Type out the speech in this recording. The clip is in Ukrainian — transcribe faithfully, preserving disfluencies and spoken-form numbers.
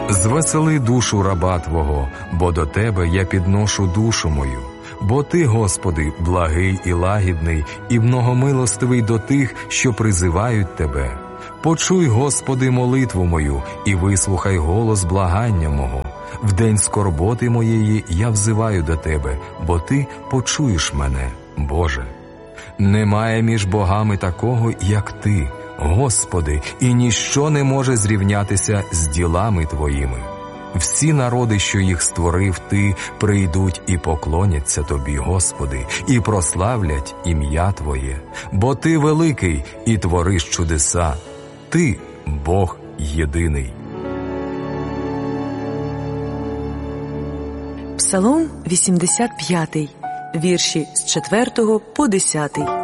Звесели душу раба Твого, бо до Тебе я підношу душу мою. Бо Ти, Господи, благий і лагідний, і многомилостивий до тих, що призивають Тебе. Почуй, Господи, молитву мою, і вислухай голос благання мого. В день скорботи моєї я взиваю до Тебе, бо Ти почуєш мене, Боже. Немає між богами такого, як Ти, Господи, і ніщо не може зрівнятися з ділами Твоїми. Всі народи, що їх створив Ти, прийдуть і поклоняться Тобі, Господи, і прославлять ім'я Твоє. Бо Ти великий і твориш чудеса. Ти – Бог єдиний. Псалом вісімдесят п'ятий, вірші з четвертого по десятий.